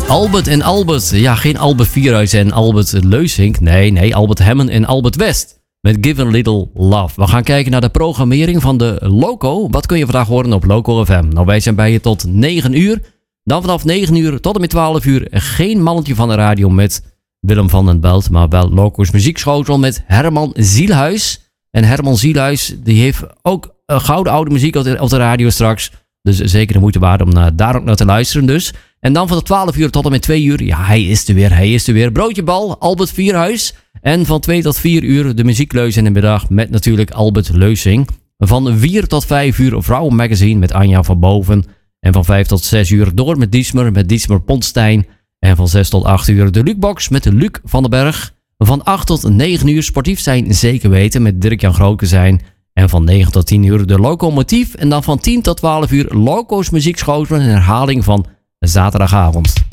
Albert en Albert. Ja, geen Albert Vierhuis en Albert Leusink. Nee, Albert Hemmen en Albert West. Met Give a Little Love. We gaan kijken naar de programmering van de Loco. Wat kun je vandaag horen op Loco FM? Nou, wij zijn bij je tot 9 uur. Dan vanaf 9 uur tot en met 12 uur geen mannetje van de radio met Willem van den Belt. Maar wel Loco's muziekschotel met Herman Zielhuis. En Herman Zielhuis die heeft ook gouden oude muziek op de radio straks. Dus zeker de moeite waard om daar ook naar te luisteren dus. En dan van 12 uur tot en met 2 uur. Ja, hij is er weer. Broodje bal, Albert Vierhuis. En van 2 tot 4 uur de muziekleus in de middag met natuurlijk Albert Leusing. Van 4 tot 5 uur Vrouwenmagazine met Anja van Boven. En van 5 tot 6 uur door met Diesmer Pontstein. En van 6 tot 8 uur de Lukebox met Luc van den Berg. Van 8 tot 9 uur sportief zijn zeker weten met Dirk-Jan Grootkezijn. En van 9 tot 10 uur de Locomotief. En dan van 10 tot 12 uur Loco's muziekschotel, een herhaling van zaterdagavond.